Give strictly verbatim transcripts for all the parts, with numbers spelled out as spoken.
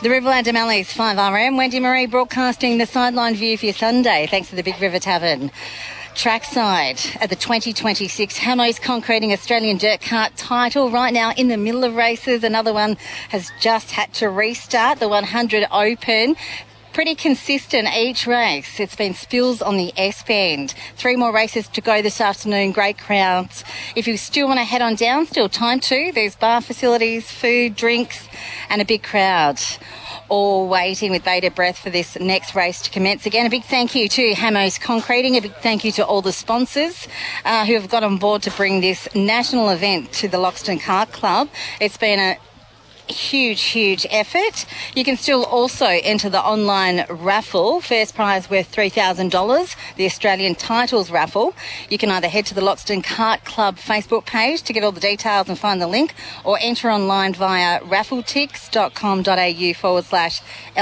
The Riverland O'Malley's five R M. Wendy Marie broadcasting the sideline view for your Sunday, thanks to the Big River Tavern. Trackside at the twenty twenty-six Hamos Concreting Australian Dirt Kart title. Right now in the middle of races. Another one has just had to restart, the one hundred Open. Pretty consistent each race. It's been spills on the S-Bend. Three more races to go this afternoon. Great crowds. If you still want to head on down, still time to. There's bar facilities, food, drinks, and a big crowd. All waiting with bated breath for this next race to commence. Again, a big thank you to Hamos Concreting. A big thank you to all the sponsors uh, who have got on board to bring this national event to the Loxton Kart Club. It's been a huge, huge effort. You can still also enter the online raffle. First prize worth three thousand dollars, the Australian Titles raffle. You can either head to the Loxton Kart Club Facebook page to get all the details and find the link, or enter online via raffletix.com.au forward slash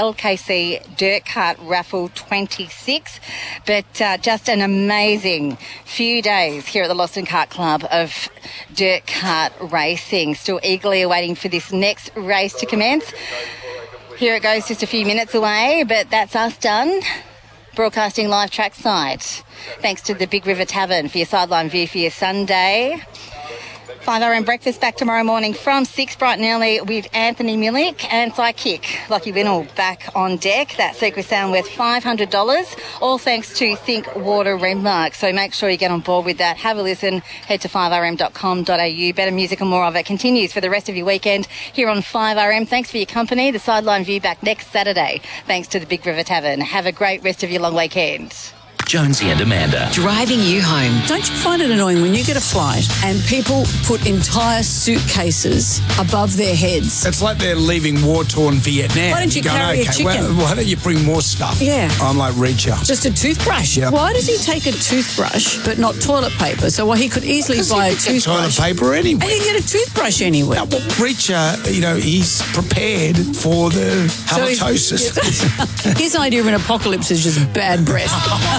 LKC Dirt Kart Raffle twenty-six. But uh, just an amazing few days here at the Loxton Kart Club of dirt kart racing. Still eagerly awaiting for this next race to commence. Here it goes, just a few minutes away, but that's us done. Broadcasting live trackside. Thanks to the Big River Tavern for your sideline view for your Sunday. five R M breakfast back tomorrow morning from six bright and early with Anthony Millick and sidekick Lockie Winnell back on deck. That secret sound worth five hundred dollars, all thanks to Think Water Renmark. So make sure you get on board with that. Have a listen. Head to five r m dot com dot a u. Better music and more of it continues for the rest of your weekend here on five R M. Thanks for your company. The sideline view back next Saturday, thanks to the Big River Tavern. Have a great rest of your long weekend. Jonesy and Amanda. Driving you home. Don't you find it annoying when you get a flight and people put entire suitcases above their heads? It's like they're leaving war-torn Vietnam. Why don't you You're carry going, a okay, chicken? well, why don't you bring more stuff? Yeah. I'm like, reach out. Just a toothbrush. Yep. Why does he take a toothbrush but not toilet paper? So well, he could easily buy a toothbrush. Toilet paper anyway. And he can get a toothbrush anywhere. Now, well, Reacher, you know, he's prepared for the halitosis. So his idea of an apocalypse is just bad breath.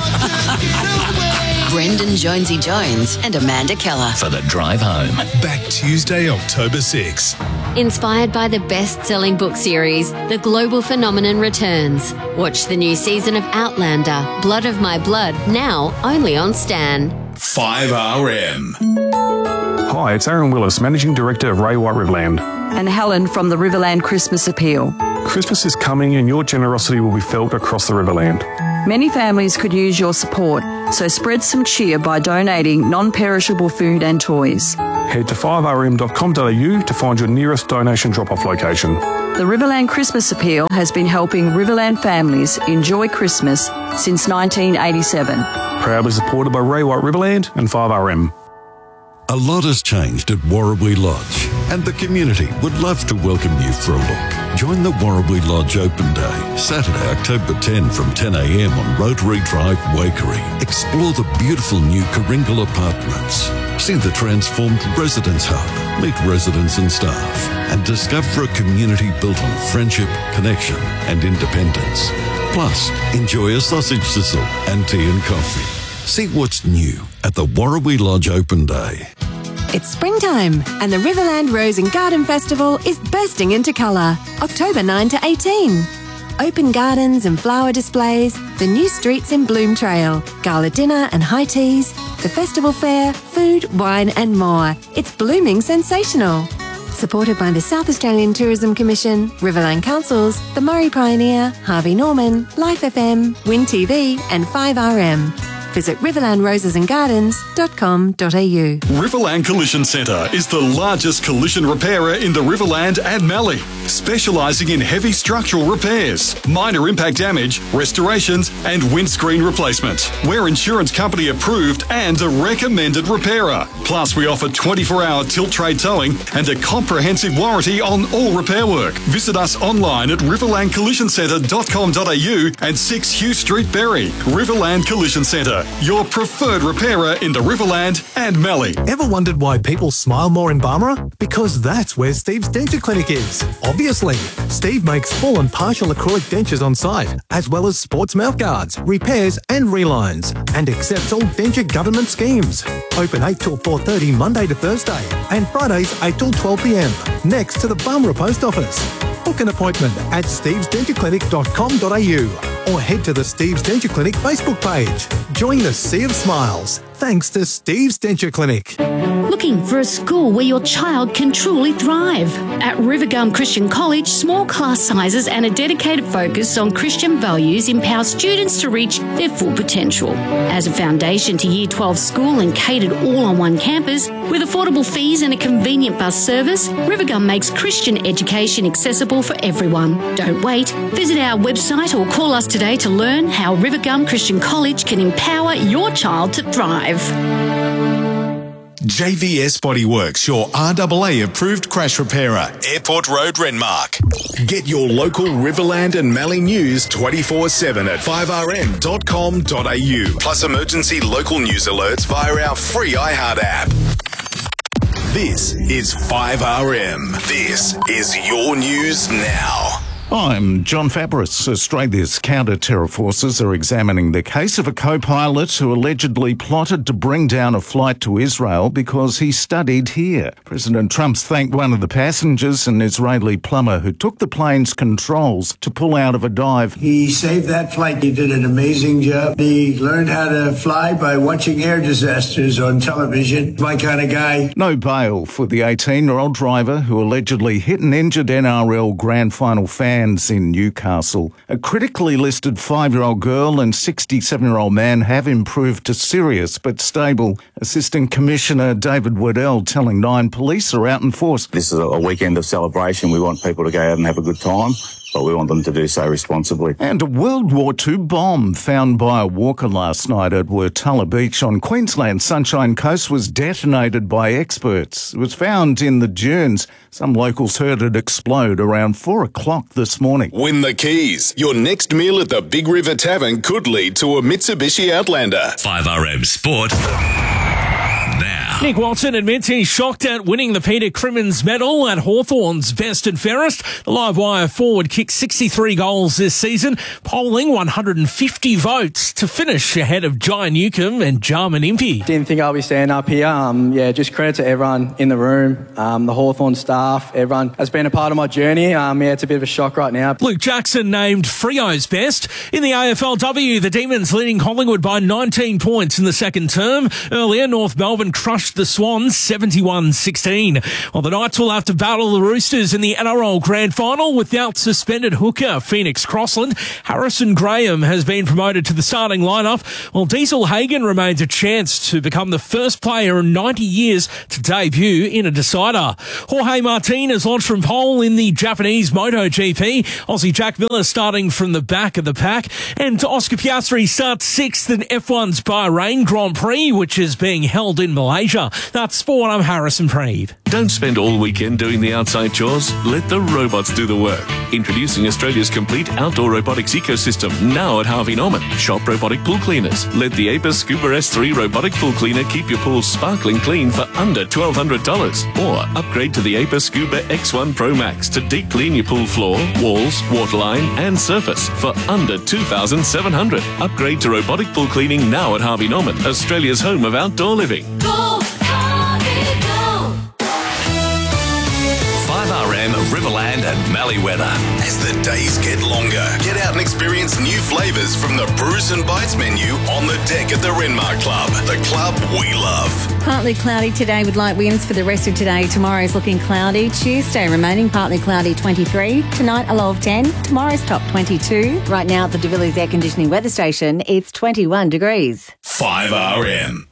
Brendan Jonesy Jones and Amanda Keller. For the drive home. Back Tuesday, October sixth. Inspired by the best-selling book series, The Global Phenomenon returns. Watch the new season of Outlander, Blood of My Blood, now only on Stan. five R M. Hi, it's Aaron Willis, Managing Director of Ray White Riverland. And Helen from the Riverland Christmas Appeal. Christmas is coming and your generosity will be felt across the Riverland. Many families could use your support, so spread some cheer by donating non-perishable food and toys. Head to five r m dot com dot a u to find your nearest donation drop-off location. The Riverland Christmas Appeal has been helping Riverland families enjoy Christmas since nineteen eighty-seven. Proudly supported by Ray White Riverland and five R M. A lot has changed at Warrabee Lodge, and the community would love to welcome you for a look. Join the Warrabee Lodge Open Day, Saturday, October tenth from ten a m on Rotary Drive, Waikerie. Explore the beautiful new Karingal apartments. See the transformed Residence Hub, meet residents and staff, and discover a community built on friendship, connection, and independence. Plus, enjoy a sausage sizzle and tea and coffee. See what's new at the Warrabee Lodge Open Day. It's springtime and the Riverland Rose and Garden Festival is bursting into colour. October ninth to eighteenth. Open gardens and flower displays, the new streets in Bloom Trail, gala dinner and high teas, the festival fair, food, wine and more. It's blooming sensational. Supported by the South Australian Tourism Commission, Riverland Councils, the Murray Pioneer, Harvey Norman, Life F M, Win T V and five R M. Visit riverland roses and gardens dot com dot a u. Riverland Collision Centre is the largest collision repairer in the Riverland and Mallee, specialising in heavy structural repairs, minor impact damage, restorations and windscreen replacement. We're insurance company approved and a recommended repairer. Plus we offer twenty-four hour tilt tray towing and a comprehensive warranty on all repair work. Visit us online at riverland collision centre dot com dot a u and six Hugh Street, Berry. Riverland Collision Centre, your preferred repairer in the Riverland and Mallee. Ever wondered why people smile more in Barmera? Because that's where Steve's Denture Clinic is. Obviously, Steve makes full and partial acrylic dentures on site, as well as sports mouth guards, repairs and relines, and accepts all denture government schemes. Open eight till four thirty Monday to Thursday, and Fridays eight till twelve p m, next to the Barmera Post Office. Book an appointment at steves denture clinic dot com dot a u or head to the Steve's Denture Clinic Facebook page. Join the Sea of Smiles, thanks to Steve's Denture Clinic. Looking for a school where your child can truly thrive? At Rivergum Christian College, small class sizes and a dedicated focus on Christian values empower students to reach their full potential. As a foundation to Year twelve school and catered all on one campus, with affordable fees and a convenient bus service, Rivergum makes Christian education accessible for everyone. Don't wait. Visit our website or call us today to learn how Rivergum Christian College can empower your child to thrive. J V S Bodyworks, your R A A approved crash repairer, Airport Road, Renmark. Get your local Riverland and Mallee news twenty-four seven at five r m dot com dot a u. Plus emergency local news alerts via our free iHeart app. This is five R M. This is your news now. I'm John Fabris. Australia's counter-terror forces are examining the case of a co-pilot who allegedly plotted to bring down a flight to Israel because he studied here. President Trump's thanked one of the passengers, an Israeli plumber who took the plane's controls to pull out of a dive. He saved that flight. He did an amazing job. He learned how to fly by watching air disasters on television. My kind of guy. No bail for the eighteen-year-old driver who allegedly hit and injured N R L Grand Final fan in Newcastle. A critically listed five-year-old girl and sixty-seven-year-old man have improved to serious but stable. Assistant Commissioner David Waddell telling Nine police are out in force. This is a weekend of celebration. We want people to go out and have a good time, but we want them to do so responsibly. And a World War Two bomb found by a walker last night at Wurtala Beach on Queensland's Sunshine Coast was detonated by experts. It was found in the dunes. Some locals heard it explode around four o'clock this morning. Win the keys. Your next meal at the Big River Tavern could lead to a Mitsubishi Outlander. five R M Sport. Now. Nick Watson admits he's shocked at winning the Peter Crimmins medal at Hawthorn's Best and Fairest. The live wire forward kicked sixty-three goals this season, polling one hundred fifty votes to finish ahead of Jai Newcomb and Jarman Impey. Didn't think I'll be standing up here. Um, yeah, just credit to everyone in the room, um, the Hawthorn staff, everyone has been a part of my journey. Um, yeah, it's a bit of a shock right now. Luke Jackson named Freo's Best. In the A F L W, the Demons leading Collingwood by nineteen points in the second term. Earlier, North Melbourne crushed the Swans seventy-one sixteen. While the Knights will have to battle the Roosters in the N R L Grand Final without suspended hooker Phoenix Crossland. Harrison Graham has been promoted to the starting lineup, while Diesel Hagen remains a chance to become the first player in ninety years to debut in a decider. Jorge Martin has launched from pole in the Japanese MotoGP. Aussie Jack Miller starting from the back of the pack. And Oscar Piastri starts sixth in F one's Bahrain Grand Prix, which is being held in Malaysia. That's Sport. I'm Harrison Preeve. Don't spend all weekend doing the outside chores. Let the robots do the work. Introducing Australia's complete outdoor robotics ecosystem now at Harvey Norman. Shop robotic pool cleaners. Let the Apis Scuba S three robotic pool cleaner keep your pool sparkling clean for under twelve hundred dollars. Or upgrade to the Apis Scuba X one Pro Max to deep clean your pool floor, walls, waterline and surface for under two thousand seven dollars. Upgrade to robotic pool cleaning now at Harvey Norman, Australia's home of outdoor living. Go, Harvey, go! five R M Riverland and Mallee weather. As the days get longer, get out and experience new flavours from the Brews and Bites menu on the deck at the Renmark Club, the club we love. Partly cloudy today with light winds for the rest of today. Tomorrow's looking cloudy. Tuesday remaining partly cloudy, twenty-three. Tonight a low of ten. Tomorrow's top twenty-two. Right now at the De Villiers Air Conditioning Weather Station, it's twenty-one degrees. five R M.